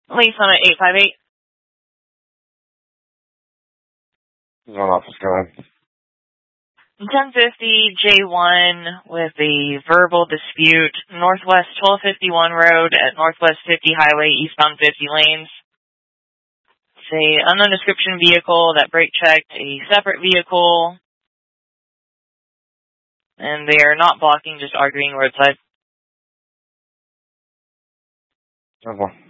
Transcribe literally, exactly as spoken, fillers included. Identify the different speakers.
Speaker 1: Police on at eight five eight.
Speaker 2: Zone office, go ahead.
Speaker 1: ten fifty J one with a verbal dispute, Northwest twelve fifty-one Road at Northwest fifty Highway, eastbound fifty lanes. It's a unknown description vehicle that brake checked a separate vehicle, and they are not blocking, just arguing roadside.
Speaker 2: Okay.